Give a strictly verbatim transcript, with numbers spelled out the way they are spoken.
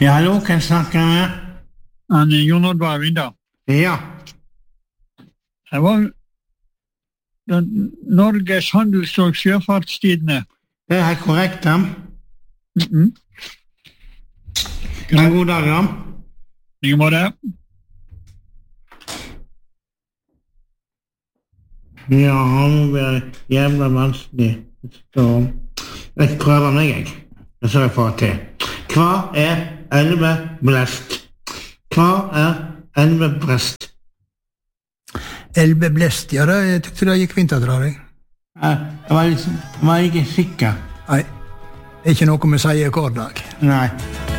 Ja, hallo, kan jeg snakke med? Han er Jon Oddvar Vinda. Ja. Det var den Norges handels- og sjøfartstidene. Det er helt korrekt, ja. Mm-hmm. En god dag, ja. Like måte. Ja, nå blir det jævla vanskelig. Så jeg prøver meg, jeg. Det så jeg får til. Hva er elveblest? Hva er elvebrest? Elveblest, ja, det, jeg tykte det gikk fint å dra deg. Jeg var, liksom, var ikke sikker. Nei, det er ikke noe vi sier i hver dag. Nei.